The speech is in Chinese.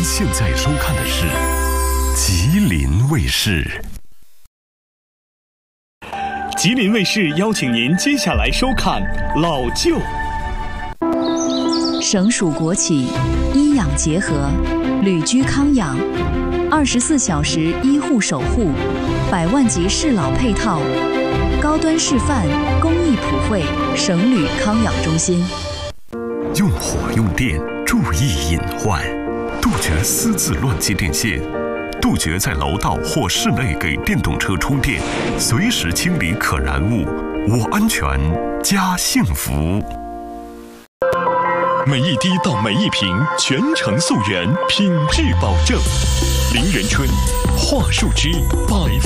现在收看的是吉林卫视。 吉林卫视邀请您接下来收看《老舅》。 省属国企，医养结合，旅居康养，24小时医护守护，100万级适老配套，高端示范公益普惠省旅康养中心。 用火用电，注意隐患，杜绝私自乱接电线，杜绝在楼道或室内给电动车充电，随时清理可燃物。我安全，家幸福。 每一滴到每一瓶，全程溯源，品质保证。林仁春桦树汁